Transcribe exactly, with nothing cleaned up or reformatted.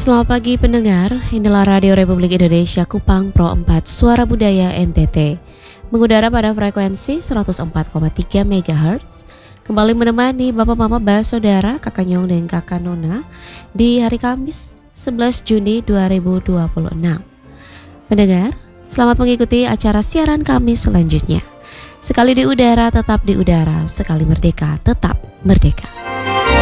Selamat pagi pendengar, inilah Radio Republik Indonesia Kupang Pro empat Suara Budaya N T T, mengudara pada frekuensi seratus empat koma tiga megahertz, kembali menemani Bapak Mama Bah Saudara, Kakak Nyong dan Kakak Nona di hari Kamis sebelas Juni dua ribu dua puluh enam. Pendengar, selamat mengikuti acara siaran kami selanjutnya. Sekali di udara tetap di udara, sekali merdeka tetap merdeka.